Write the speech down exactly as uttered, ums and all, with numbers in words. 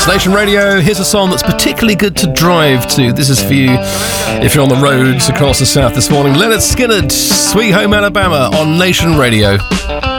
It's Nation Radio. Here's a song that's particularly good to drive to. This is for you if you're on the roads across the south this morning. Leonard Skinner, Sweet Home Alabama on Nation Radio.